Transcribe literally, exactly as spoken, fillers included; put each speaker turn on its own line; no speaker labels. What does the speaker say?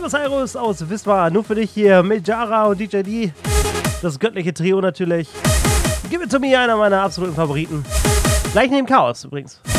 Silver Cyrus aus Wismar, nur für dich hier mit Jara und D J D. Das göttliche Trio natürlich. Give it to me, einer meiner absoluten Favoriten. Gleich neben Chaos übrigens.